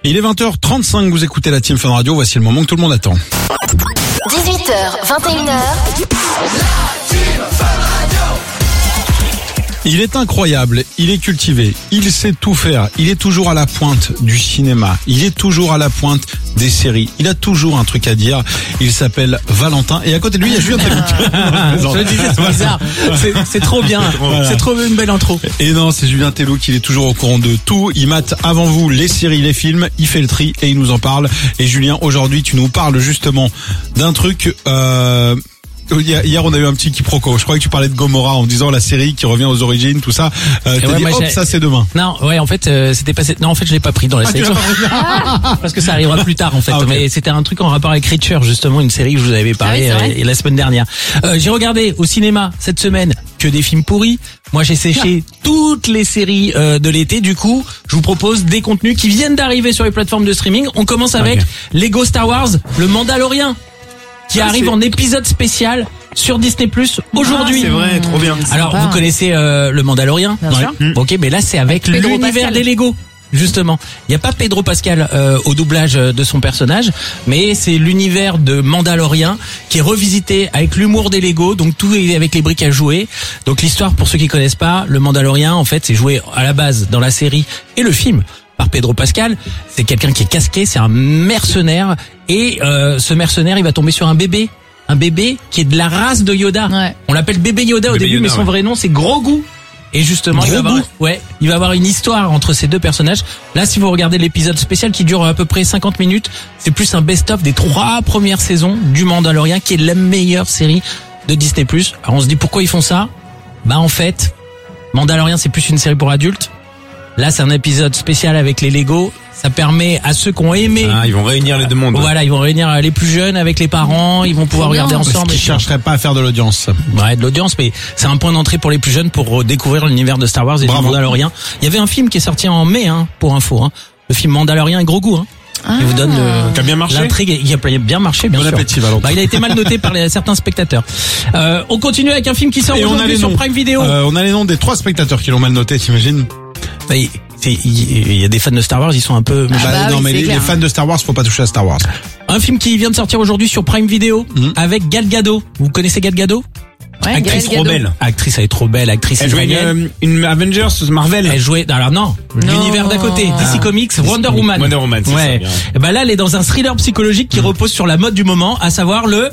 Il est 20h35, vous écoutez la Team Fun Radio, voici le moment que tout le monde attend. 18h, 21h. Il est incroyable, il est cultivé, il sait tout faire, il est toujours à la pointe du cinéma, il est toujours à la pointe des séries, il a toujours un truc à dire, il s'appelle Valentin et à côté de lui il y a Julien Tellou. Je le disais, c'est bizarre, c'est trop bien, c'est trop une belle intro. Et non, c'est Julien Tellou qui est toujours au courant de tout, il mate avant vous les séries, les films, il fait le tri et il nous en parle. Et Julien, aujourd'hui tu nous parles justement d'un truc... Hier, on a eu un petit quiproquo. Je croyais que tu parlais de Gomorrah en disant la série qui revient aux origines, tout ça. T'as dit, hop, ça c'est demain. Non, ouais, en fait, c'était passé. Non, en fait, je l'ai pas pris dans la sélection. Parce que ça arrivera plus tard, en fait. Ah, okay. Mais c'était un truc en rapport avec Reacher, justement, une série que je vous avais parlé la semaine dernière. J'ai regardé au cinéma cette semaine que des films pourris. Moi, j'ai séché toutes les séries de l'été. Du coup, je vous propose des contenus qui viennent d'arriver sur les plateformes de streaming. On commence avec Lego Star Wars, le Mandalorian, qui arrive en épisode spécial sur Disney+ aujourd'hui. C'est vrai, trop bien. Alors, vous connaissez le Mandalorian? Bien sûr. Ok, mais là c'est avec Pedro l'univers Pascal. des Lego. Justement, il n'y a pas Pedro Pascal au doublage de son personnage, mais c'est l'univers de Mandalorian qui est revisité avec l'humour des Lego, donc tout est avec les briques à jouer. Donc l'histoire, pour ceux qui connaissent pas, le Mandalorian, en fait, c'est joué à la base dans la série et le film par Pedro Pascal. C'est quelqu'un qui est casqué, c'est un mercenaire, et ce mercenaire, il va tomber sur un bébé qui est de la race de Yoda. Ouais. On l'appelle bébé Yoda au Bébé début, Yoda, mais son vrai nom c'est Grogu. Et justement, il va avoir une histoire entre ces deux personnages. Là, si vous regardez l'épisode spécial qui dure à peu près 50 minutes, c'est plus un best-of des 3 premières saisons du Mandalorian, qui est la meilleure série de Disney+. Alors on se dit pourquoi ils font ça? Bah en fait, Mandalorian c'est plus une série pour adultes. Là, c'est un épisode spécial avec les Lego. Ça permet à ceux qui ont aimé. Ah, ils vont réunir les deux mondes. Voilà, ils vont réunir les plus jeunes avec les parents. Ils vont pouvoir regarder ensemble. Qui chercherait pas à faire de l'audience. Ouais, de l'audience, mais c'est un point d'entrée pour les plus jeunes pour découvrir l'univers de Star Wars et du Mandalorian. Il y avait un film qui est sorti en mai, pour info, le film Mandalorian et Grogu, Je vous donne Qui a bien marché. l'intrigue. Il a bien marché, bien Bon sûr. appétit, Valentin. Il a été mal noté par certains spectateurs. On continue avec un film qui sort Et on a aujourd'hui les sur noms. Prime Video. On a les noms des 3 spectateurs qui l'ont mal noté, t'imagines? Il y a des fans de Star Wars, ils sont un peu... Non, oui, mais c'est les clair. fans de Star Wars, faut pas toucher à Star Wars. Un film qui vient de sortir aujourd'hui sur Prime Video avec Gal Gadot. Vous connaissez Gal Gadot? Ouais, Actrice Gal Trop Gadot. belle. Actrice, elle est trop belle, actrice Elle jouait italienne. une Avengers Marvel. Elle jouait, alors non, l'univers d'à côté, DC Comics, Wonder Woman. Wonder Woman, c'est ouais. ça, bien. Et ben là, elle est dans un thriller psychologique qui repose sur la mode du moment, à savoir le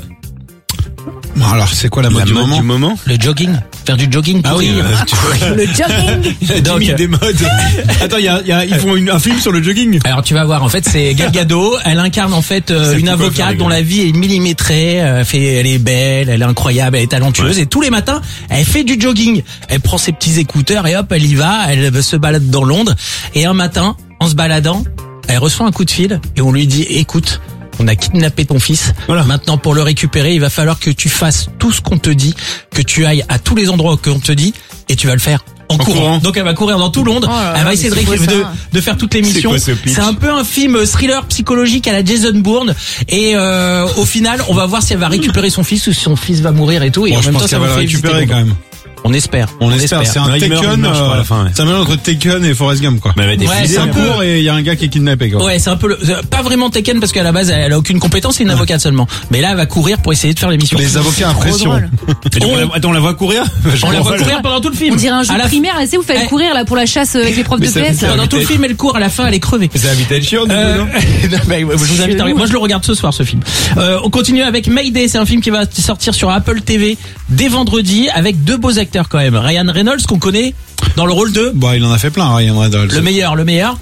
Bon, alors, c'est quoi la mode du moment? le jogging, faire du jogging. Ah oui, courir. Le jogging. Donc, des modes. Attends, ils font un film sur le jogging. alors tu vas voir, en fait, c'est Gal Gadot. Elle incarne en fait C'est une tout quoi faire, avocate les dont gars. la vie est millimétrée. Elle est belle, elle est incroyable, elle est talentueuse. Et tous les matins, elle fait du jogging. Elle prend ses petits écouteurs et hop, elle y va. Elle se balade dans Londres. Et un matin, en se baladant, elle reçoit un coup de fil et on lui dit, écoute, on a kidnappé ton fils. Voilà. Maintenant, pour le récupérer, il va falloir que tu fasses tout ce qu'on te dit, que tu ailles à tous les endroits qu'on te dit, et tu vas le faire en courant. Donc elle va courir dans tout Londres. Oh là là, Elle va essayer mais c'est quoi ça de faire toutes les missions. quoi ce pitch? C'est un peu un film thriller psychologique à la Jason Bourne. Et au final, on va voir si elle va récupérer son fils ou si son fils va mourir et tout. Et Bon, en je même temps, pense ça qu'elle va va le récupérer quand même. On espère. On espère. C'est un Ouais, il meurt, Taken, je crois, à la fin, ouais. c'est un mélange entre Taken et Forrest Gump, quoi. Mais elle va être Ouais, défilée, c'est un hein. peu- Court et il y a un gars qui est kidnappé, quoi. Ouais, c'est un peu pas vraiment Taken parce qu'à la base, elle a aucune compétence, c'est une avocate seulement. Mais là, elle va courir pour essayer de faire l'émission. Les avocats à pression. drôle. Et donc, on la voit courir. On la voit courir pendant tout le film. On dirait un jeu À la primaire, là, tu sais, vous faites Eh. courir là pour la chasse avec les profs de ça- PS. ça- là. Pendant tout le film, elle court, à la fin, elle est crevée. C'est Habitation, du coup, non? Je vous invite à regarder. Moi, je le regarde ce soir, ce film. On continue avec Mayday. C'est un film qui va sortir sur Apple TV dès vendredi avec 2 beaux acteurs quand même. Ryan Reynolds, qu'on connaît dans le rôle de Bah, il en a fait plein, Ryan Reynolds. le meilleur.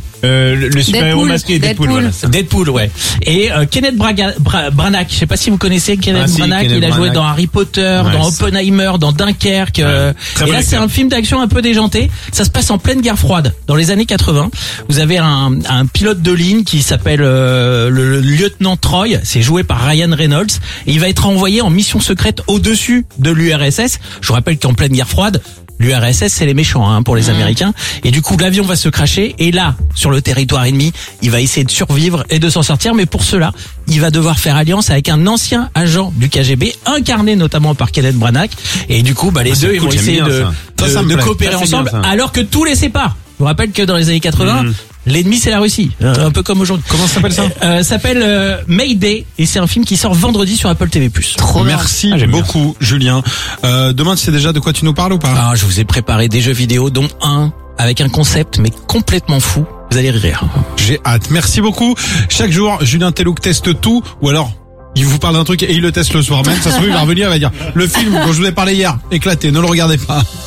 Le super-héros Deadpool. masqué, Deadpool, Deadpool. voilà. ça. Deadpool, ouais. Et Kenneth Branagh, je sais pas si vous connaissez Kenneth Ah, si, Branagh, Kenneth il a joué Branagh. dans Harry Potter, Ouais, dans c'est- Oppenheimer, dans Dunkerque. Très Et bon là, c'est acteur. un film d'action un peu déjanté. Ça se passe en pleine guerre froide, dans les années 80. Vous avez un pilote de ligne qui s'appelle le lieutenant Troy. C'est joué par Ryan Reynolds. Et il va être envoyé en mission secrète au-dessus de l'URSS. Je vous rappelle qu'en pleine guerre froide, l'URSS, c'est les méchants pour les Américains. Et du coup, l'avion va se crasher. Et là, sur le territoire ennemi, il va essayer de survivre et de s'en sortir. Mais pour cela, il va devoir faire alliance avec un ancien agent du KGB, incarné notamment par Kenneth Branagh. Et du coup, les c'est deux, ils cool, vont j'aime essayer bien de ça. Ça me de plaît. coopérer Ça, c'est ensemble, bien, ça. alors que tout les sépare. Je vous rappelle que dans les années 80, L'ennemi c'est la Russie, un peu comme aujourd'hui. Comment ça s'appelle ça? S'appelle Mayday et c'est un film qui sort vendredi sur Apple TV+. Trop bien. Merci j'aime bien. beaucoup, Julien. Demain, tu sais déjà de quoi tu nous parles ou pas? Ah, je vous ai préparé des jeux vidéo, dont un avec un concept mais complètement fou. Vous allez rire. J'ai hâte. Merci beaucoup. Chaque jour, Julien Telouk teste tout, ou alors il vous parle d'un truc et il le teste le soir même. Ça se trouve, il va revenir, il va dire le film dont je vous ai parlé hier, éclaté, ne le regardez pas.